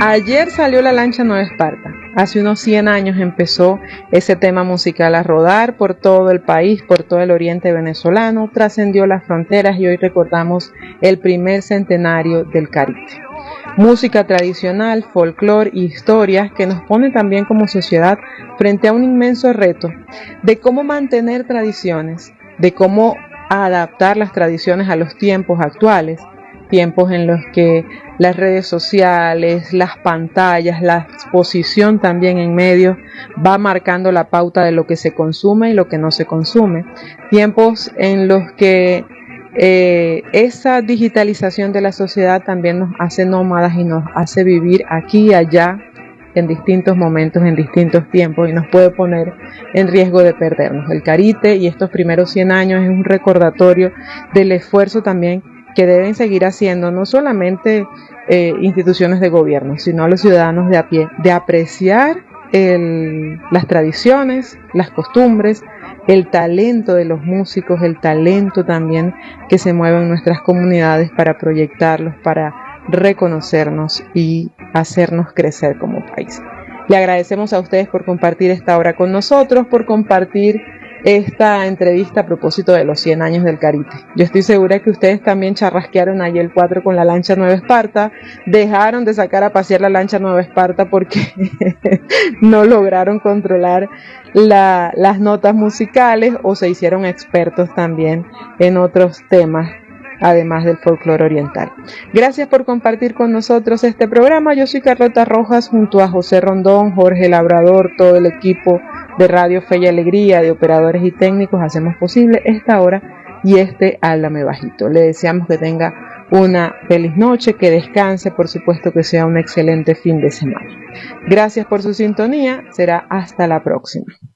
Ayer salió La Lancha Nueva Esparta. Hace unos 100 años empezó ese tema musical a rodar por todo el país, por todo el oriente venezolano, trascendió las fronteras y hoy recordamos el primer centenario del Carite. Música tradicional, folclore y historias que nos pone también como sociedad frente a un inmenso reto de cómo mantener tradiciones, de cómo adaptar las tradiciones a los tiempos actuales, tiempos en los que las redes sociales, las pantallas, la exposición también en medios va marcando la pauta de lo que se consume y lo que no se consume, tiempos en los que esa digitalización de la sociedad también nos hace nómadas y nos hace vivir aquí y allá en distintos momentos, en distintos tiempos y nos puede poner en riesgo de perdernos. El Carite y estos primeros 100 años es un recordatorio del esfuerzo también que deben seguir haciendo no solamente instituciones de gobierno, sino los ciudadanos de a pie, de apreciar las tradiciones, las costumbres, el talento de los músicos, el talento también que se mueve en nuestras comunidades para proyectarlos, para reconocernos y hacernos crecer como país. Le agradecemos a ustedes por compartir esta hora con nosotros, por compartir esta entrevista a propósito de los 100 años del Carite. Yo estoy segura que ustedes también charrasquearon ayer el 4 con la Lancha Nueva Esparta, dejaron de sacar a pasear la Lancha Nueva Esparta porque no lograron controlar las notas musicales o se hicieron expertos también en otros temas, además del folclore oriental. Gracias por compartir con nosotros este programa. Yo soy Carlota Rojas junto a José Rondón, Jorge Labrador, todo el equipo de Radio Fe y Alegría, de operadores y técnicos, hacemos posible esta hora y Háblame Bajito. Le deseamos que tenga una feliz noche, que descanse, por supuesto que sea un excelente fin de semana. Gracias por su sintonía, será hasta la próxima.